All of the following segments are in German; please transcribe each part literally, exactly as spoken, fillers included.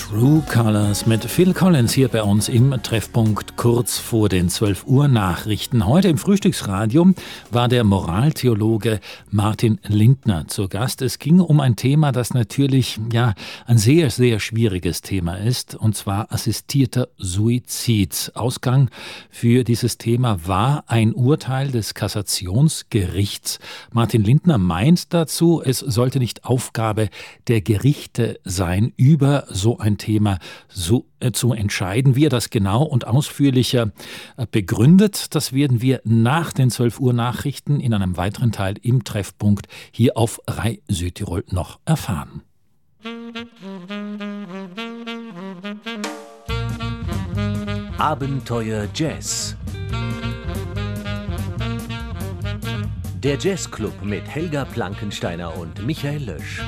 True Colors mit Phil Collins hier bei uns im Treffpunkt kurz vor den zwölf Uhr Nachrichten. Heute im Frühstücksradio war der Moraltheologe Martin Lindner zu Gast. Es ging um ein Thema, das natürlich ja ein sehr, sehr schwieriges Thema ist, und zwar assistierter Suizid. Ausgang für dieses Thema war ein Urteil des Kassationsgerichts. Martin Lindner meint dazu, es sollte nicht Aufgabe der Gerichte sein, über so ein Thema so, äh, zu entscheiden. Wie er das genau und ausführlicher äh, begründet, das werden wir nach den zwölf Uhr Nachrichten in einem weiteren Teil im Treffpunkt hier auf R A I Südtirol noch erfahren. Abenteuer Jazz. Der Jazzclub mit Helga Plankensteiner und Michael Lösch.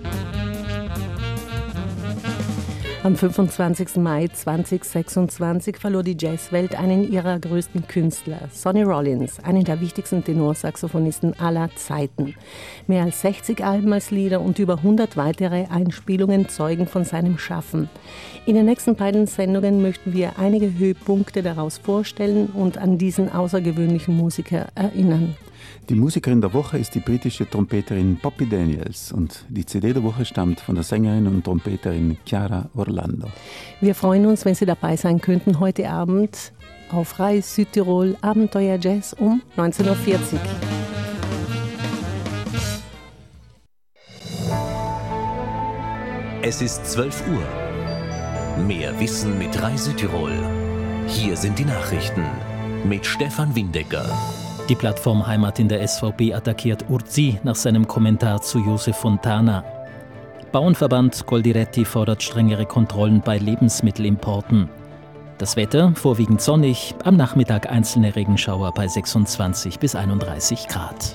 Am fünfundzwanzigsten Mai zweitausendsechsundzwanzig verlor die Jazzwelt einen ihrer größten Künstler, Sonny Rollins, einen der wichtigsten Tenorsaxophonisten aller Zeiten. Mehr als sechzig Alben als Lieder und über hundert weitere Einspielungen zeugen von seinem Schaffen. In den nächsten beiden Sendungen möchten wir einige Höhepunkte daraus vorstellen und an diesen außergewöhnlichen Musiker erinnern. Die Musikerin der Woche ist die britische Trompeterin Poppy Daniels und die C D der Woche stammt von der Sängerin und Trompeterin Chiara Orlando. Wir freuen uns, wenn Sie dabei sein könnten heute Abend auf R A I Südtirol Abenteuer Jazz um neunzehn Uhr vierzig. Es ist zwölf Uhr. Mehr Wissen mit R A I Südtirol. Hier sind die Nachrichten mit Stefan Windecker. Die Plattform Heimat in der S V P attackiert Urzi nach seinem Kommentar zu Josef Fontana. Bauernverband Coldiretti fordert strengere Kontrollen bei Lebensmittelimporten. Das Wetter vorwiegend sonnig, am Nachmittag einzelne Regenschauer bei sechsundzwanzig bis einunddreißig Grad.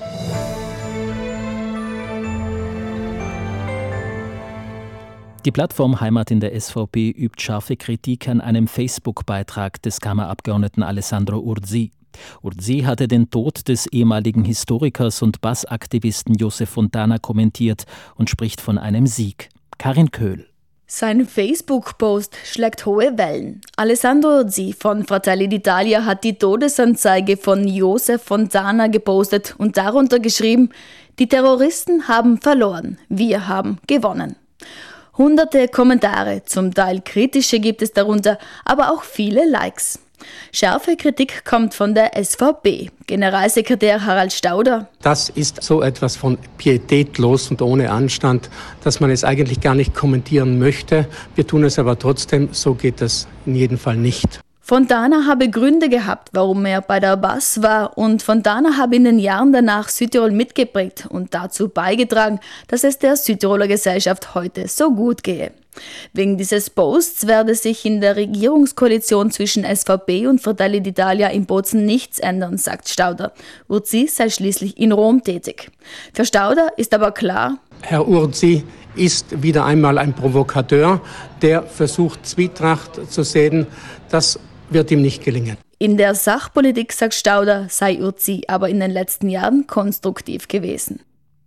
Die Plattform Heimat in der S V P übt scharfe Kritik an einem Facebook-Beitrag des Kammerabgeordneten Alessandro Urzi. Urzi hatte den Tod des ehemaligen Historikers und Bassaktivisten Josef Fontana kommentiert und spricht von einem Sieg. Karin Köhl. Sein Facebook-Post schlägt hohe Wellen. Alessandro Urzi von Fratelli d'Italia hat die Todesanzeige von Josef Fontana gepostet und darunter geschrieben: Die Terroristen haben verloren, wir haben gewonnen. Hunderte Kommentare, zum Teil kritische gibt es darunter, aber auch viele Likes. Scharfe Kritik kommt von der S V P. Generalsekretär Harald Stauder. Das ist so etwas von pietätlos und ohne Anstand, dass man es eigentlich gar nicht kommentieren möchte. Wir tun es aber trotzdem, so geht das in jedem Fall nicht. Fontana habe Gründe gehabt, warum er bei der B A S war, und Fontana habe in den Jahren danach Südtirol mitgeprägt und dazu beigetragen, dass es der Südtiroler Gesellschaft heute so gut gehe. Wegen dieses Posts werde sich in der Regierungskoalition zwischen S V P und Fratelli d'Italia in Bozen nichts ändern, sagt Stauder. Urzi sei schließlich in Rom tätig. Für Stauder ist aber klar: Herr Urzi ist wieder einmal ein Provokateur, der versucht, Zwietracht zu säen. Das wird ihm nicht gelingen. In der Sachpolitik, sagt Stauder, sei Urzi aber in den letzten Jahren konstruktiv gewesen.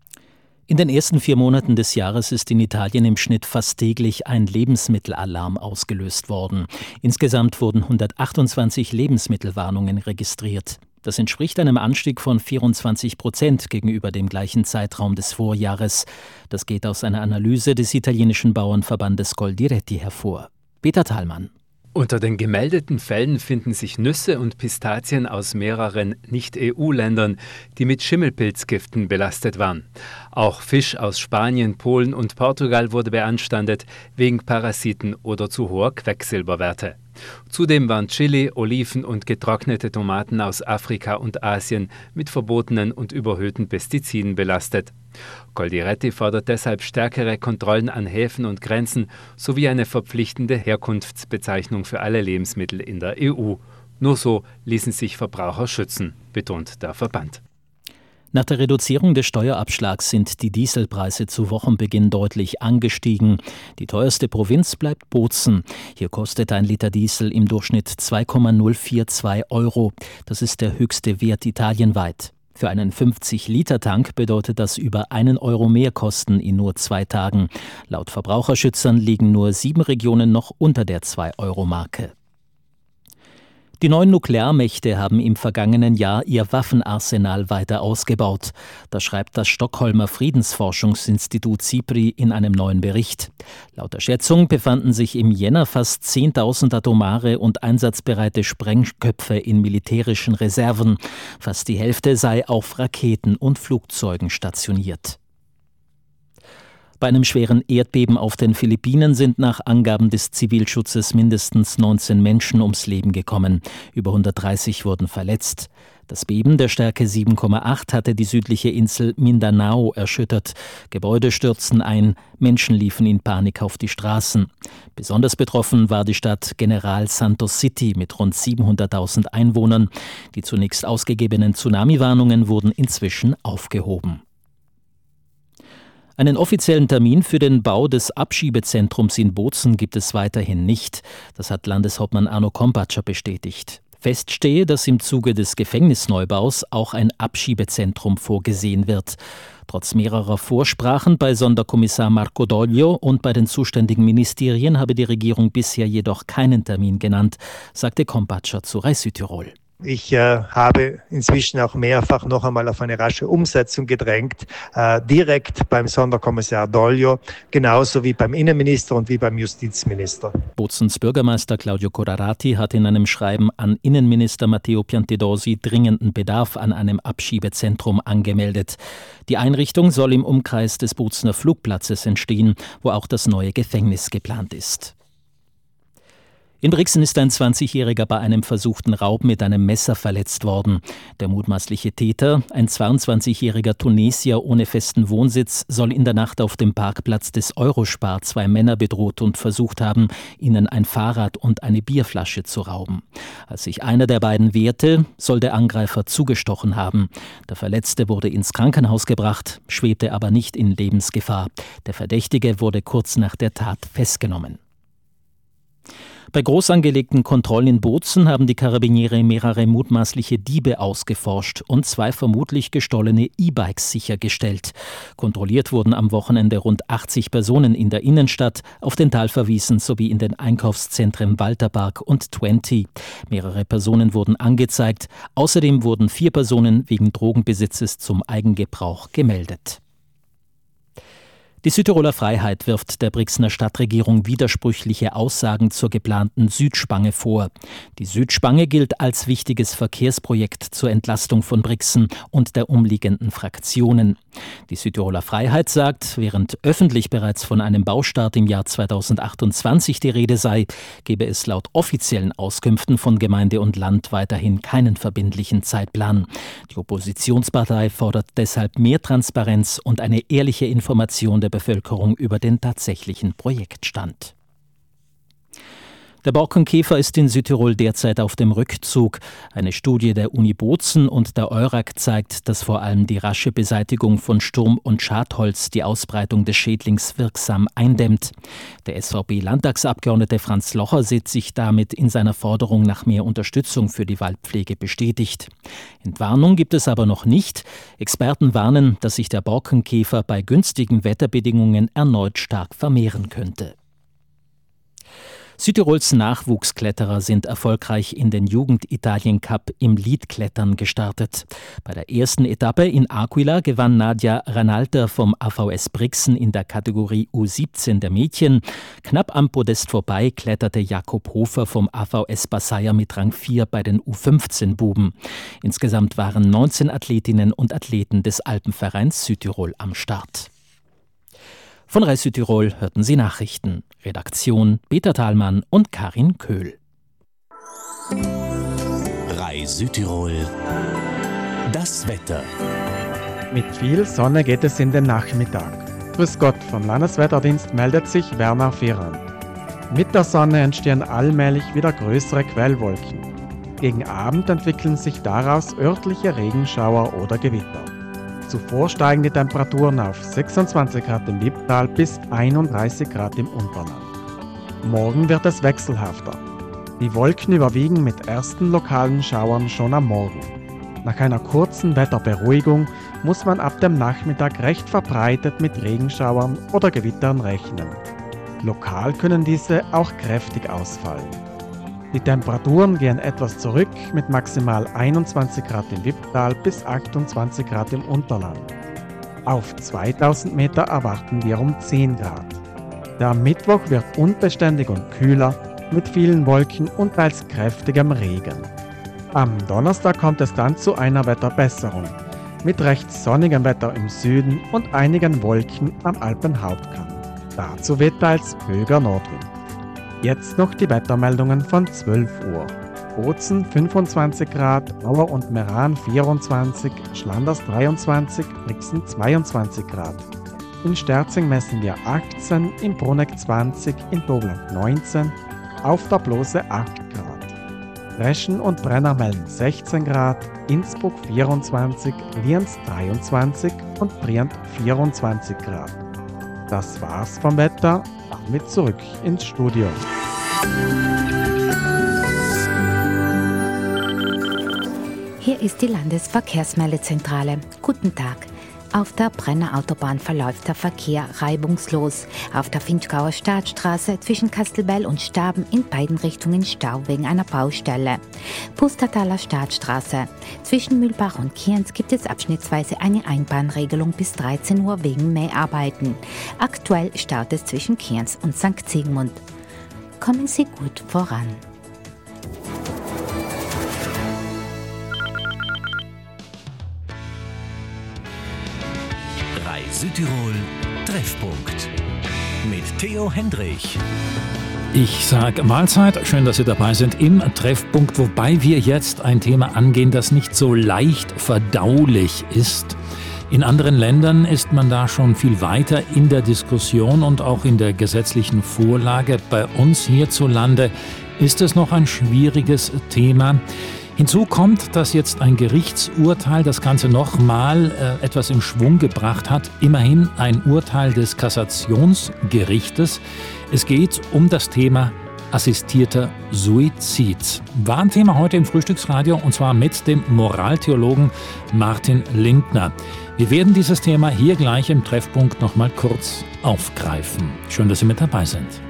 In den ersten vier Monaten des Jahres ist in Italien im Schnitt fast täglich ein Lebensmittelalarm ausgelöst worden. Insgesamt wurden hundertachtundzwanzig Lebensmittelwarnungen registriert. Das entspricht einem Anstieg von vierundzwanzig Prozent gegenüber dem gleichen Zeitraum des Vorjahres. Das geht aus einer Analyse des italienischen Bauernverbandes Coldiretti hervor. Peter Thalmann. Unter den gemeldeten Fällen finden sich Nüsse und Pistazien aus mehreren Nicht-E U-Ländern, die mit Schimmelpilzgiften belastet waren. Auch Fisch aus Spanien, Polen und Portugal wurde beanstandet wegen Parasiten oder zu hoher Quecksilberwerte. Zudem waren Chili, Oliven und getrocknete Tomaten aus Afrika und Asien mit verbotenen und überhöhten Pestiziden belastet. Coldiretti fordert deshalb stärkere Kontrollen an Häfen und Grenzen sowie eine verpflichtende Herkunftsbezeichnung für alle Lebensmittel in der E U. Nur so ließen sich Verbraucher schützen, betont der Verband. Nach der Reduzierung des Steuerabschlags sind die Dieselpreise zu Wochenbeginn deutlich angestiegen. Die teuerste Provinz bleibt Bozen. Hier kostet ein Liter Diesel im Durchschnitt zwei Komma null zwei zwei Euro. Das ist der höchste Wert italienweit. Für einen fünfzig-Liter-Tank bedeutet das über einen Euro mehr Kosten in nur zwei Tagen. Laut Verbraucherschützern liegen nur sieben Regionen noch unter der zwei-Euro-Marke. Die neuen Nuklearmächte haben im vergangenen Jahr ihr Waffenarsenal weiter ausgebaut. Das schreibt das Stockholmer Friedensforschungsinstitut SIPRI in einem neuen Bericht. Laut der Schätzung befanden sich im Jänner fast zehntausend atomare und einsatzbereite Sprengköpfe in militärischen Reserven. Fast die Hälfte sei auf Raketen und Flugzeugen stationiert. Bei einem schweren Erdbeben auf den Philippinen sind nach Angaben des Zivilschutzes mindestens neunzehn Menschen ums Leben gekommen. Über hundertdreißig wurden verletzt. Das Beben der Stärke sieben Komma acht hatte die südliche Insel Mindanao erschüttert. Gebäude stürzten ein, Menschen liefen in Panik auf die Straßen. Besonders betroffen war die Stadt General Santos City mit rund siebenhunderttausend Einwohnern. Die zunächst ausgegebenen Tsunami-Warnungen wurden inzwischen aufgehoben. Einen offiziellen Termin für den Bau des Abschiebezentrums in Bozen gibt es weiterhin nicht. Das hat Landeshauptmann Arno Kompatscher bestätigt. Fest stehe, dass im Zuge des Gefängnisneubaus auch ein Abschiebezentrum vorgesehen wird. Trotz mehrerer Vorsprachen bei Sonderkommissar Marco Doglio und bei den zuständigen Ministerien habe die Regierung bisher jedoch keinen Termin genannt, sagte Kompatscher zu Rai Südtirol. Ich äh, habe inzwischen auch mehrfach noch einmal auf eine rasche Umsetzung gedrängt, äh, direkt beim Sonderkommissar Doglio, genauso wie beim Innenminister und wie beim Justizminister. Bozens Bürgermeister Claudio Corrarati hat in einem Schreiben an Innenminister Matteo Piantedosi dringenden Bedarf an einem Abschiebezentrum angemeldet. Die Einrichtung soll im Umkreis des Bozener Flugplatzes entstehen, wo auch das neue Gefängnis geplant ist. In Brixen ist ein zwanzigjähriger bei einem versuchten Raub mit einem Messer verletzt worden. Der mutmaßliche Täter, ein zweiundzwanzigjähriger Tunesier ohne festen Wohnsitz, soll in der Nacht auf dem Parkplatz des Eurospar zwei Männer bedroht und versucht haben, ihnen ein Fahrrad und eine Bierflasche zu rauben. Als sich einer der beiden wehrte, soll der Angreifer zugestochen haben. Der Verletzte wurde ins Krankenhaus gebracht, schwebte aber nicht in Lebensgefahr. Der Verdächtige wurde kurz nach der Tat festgenommen. Bei groß angelegten Kontrollen in Bozen haben die Karabiniere mehrere mutmaßliche Diebe ausgeforscht und zwei vermutlich gestohlene E-Bikes sichergestellt. Kontrolliert wurden am Wochenende rund achtzig Personen in der Innenstadt, auf den Talverwiesen sowie in den Einkaufszentren Walterpark und Twenty. Mehrere Personen wurden angezeigt. Außerdem wurden vier Personen wegen Drogenbesitzes zum Eigengebrauch gemeldet. Die Südtiroler Freiheit wirft der Brixener Stadtregierung widersprüchliche Aussagen zur geplanten Südspange vor. Die Südspange gilt als wichtiges Verkehrsprojekt zur Entlastung von Brixen und der umliegenden Fraktionen. Die Südtiroler Freiheit sagt, während öffentlich bereits von einem Baustart im Jahr zweitausendachtundzwanzig die Rede sei, gebe es laut offiziellen Auskünften von Gemeinde und Land weiterhin keinen verbindlichen Zeitplan. Die Oppositionspartei fordert deshalb mehr Transparenz und eine ehrliche Information der Bevölkerung über den tatsächlichen Projektstand. Der Borkenkäfer ist in Südtirol derzeit auf dem Rückzug. Eine Studie der Uni Bozen und der EURAG zeigt, dass vor allem die rasche Beseitigung von Sturm- und Schadholz die Ausbreitung des Schädlings wirksam eindämmt. Der S V B-Landtagsabgeordnete Franz Locher sieht sich damit in seiner Forderung nach mehr Unterstützung für die Waldpflege bestätigt. Entwarnung gibt es aber noch nicht. Experten warnen, dass sich der Borkenkäfer bei günstigen Wetterbedingungen erneut stark vermehren könnte. Südtirols Nachwuchskletterer sind erfolgreich in den Jugend-Italien-Cup im Leadklettern gestartet. Bei der ersten Etappe in Aquila gewann Nadja Ranalter vom A V S Brixen in der Kategorie U siebzehn der Mädchen. Knapp am Podest vorbei kletterte Jakob Hofer vom A V S Basaya mit Rang vier bei den U fünfzehn Buben. Insgesamt waren neunzehn Athletinnen und Athleten des Alpenvereins Südtirol am Start. Von Rai Südtirol hörten Sie Nachrichten. Redaktion Peter Thalmann und Karin Köhl. Rai Südtirol. Das Wetter. Mit viel Sonne geht es in den Nachmittag. Grüß Gott, vom Landeswetterdienst meldet sich Werner Fehrand. Mit der Sonne entstehen allmählich wieder größere Quellwolken. Gegen Abend entwickeln sich daraus örtliche Regenschauer oder Gewitter. Zuvor steigen die Temperaturen auf sechsundzwanzig Grad im Lipptal bis einunddreißig Grad im Unterland. Morgen wird es wechselhafter. Die Wolken überwiegen mit ersten lokalen Schauern schon am Morgen. Nach einer kurzen Wetterberuhigung muss man ab dem Nachmittag recht verbreitet mit Regenschauern oder Gewittern rechnen. Lokal können diese auch kräftig ausfallen. Die Temperaturen gehen etwas zurück mit maximal einundzwanzig Grad im Wipptal bis achtundzwanzig Grad im Unterland. Auf zweitausend Meter erwarten wir um zehn Grad. Der Mittwoch wird unbeständig und kühler mit vielen Wolken und teils kräftigem Regen. Am Donnerstag kommt es dann zu einer Wetterbesserung mit recht sonnigem Wetter im Süden und einigen Wolken am Alpenhauptkamm. Dazu weht teils böiger Nordwind. Jetzt noch die Wettermeldungen von zwölf Uhr. Bozen fünfundzwanzig Grad, Auer und Meran vierundzwanzig, Schlanders dreiundzwanzig, Brixen zweiundzwanzig Grad. In Sterzing messen wir achtzehn, in Bruneck zwanzig, in Dobland neunzehn, auf der Blose acht Grad. Reschen und Brenner melden sechzehn Grad, Innsbruck vierundzwanzig, Lienz dreiundzwanzig und Briand vierundzwanzig Grad. Das war's vom Wetter, damit zurück ins Studio. Hier ist die Landesverkehrsmeldezentrale. Guten Tag. Auf der Brenner Autobahn verläuft der Verkehr reibungslos. Auf der Finchgauer Staatsstraße zwischen Kastelbell und Staben in beiden Richtungen Stau wegen einer Baustelle. Pustertaler Staatsstraße. Zwischen Mühlbach und Kienz gibt es abschnittsweise eine Einbahnregelung bis dreizehn Uhr wegen Mäharbeiten. Aktuell staut es zwischen Kienz und Sankt Sigmund. Kommen Sie gut voran. Südtirol Treffpunkt mit Theo Hendrich. Ich sage Mahlzeit, schön, dass Sie dabei sind im Treffpunkt, wobei wir jetzt ein Thema angehen, das nicht so leicht verdaulich ist. In anderen Ländern ist man da schon viel weiter in der Diskussion und auch in der gesetzlichen Vorlage. Bei uns hierzulande ist es noch ein schwieriges Thema. Hinzu kommt, dass jetzt ein Gerichtsurteil das Ganze nochmal äh, etwas in Schwung gebracht hat. Immerhin ein Urteil des Kassationsgerichtes. Es geht um das Thema assistierter Suizid. War ein Thema heute im Frühstücksradio und zwar mit dem Moraltheologen Martin Lindner. Wir werden dieses Thema hier gleich im Treffpunkt nochmal kurz aufgreifen. Schön, dass Sie mit dabei sind.